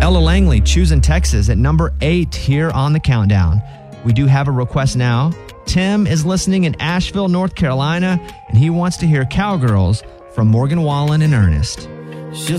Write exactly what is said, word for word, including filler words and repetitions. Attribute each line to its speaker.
Speaker 1: Ella Langley, Choosing Texas at number eight here on the countdown. We do have a request now. Tim is listening in Asheville, North Carolina, and he wants to hear Cowgirls from Morgan Wallen and Ernest.